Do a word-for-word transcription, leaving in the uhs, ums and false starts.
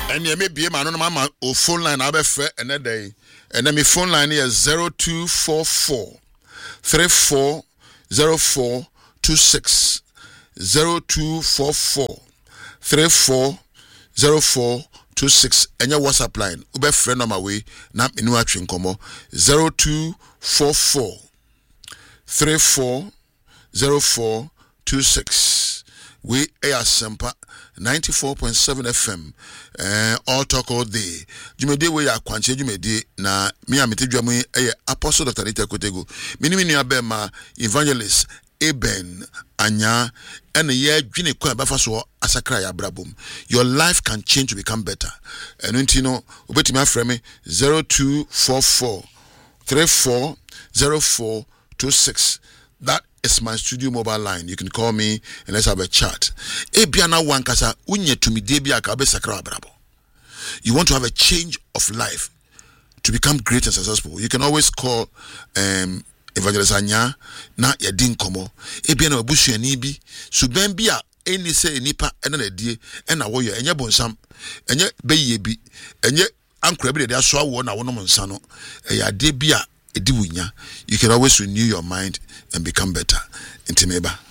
And you may be a man on my phone line. I'll be fair another day. And then my phone line is zero two four four three four zero four two six. zero two four four three four zero four two six. And your WhatsApp line. Ube friend on my way. Nam inu atwin komo zero two four four three four zero four two six. We air Sempa ninety-four point seven F M. Uh, all talk all day. Jumede we ya kwanche jumede na mi amete dwamu eh Apostle Doctor Rita Kotego. Mini mini abema evangelist Eben Anya and ye dwine kwa bafa so asakra ya brabum. Your life can change to become better. And you know, ubetimi afreme zero two four four three four zero four two six. That is my studio mobile line. You can call me and let's have a chat. Ebiana wankasa unye tumi debi akabe sakra brabo. You want to have a change of life to become great and successful. You can always call um Evangelist Anya na yedin komo. Ebiana wabusu ya nibi. Suben biya eni se nipa ena na die ena woyo enye bonsam enye beye bi enye ankura bi de aso awo na wono monsano. Eya de bia ediwunya. You can always renew your mind and become better. Intimeba.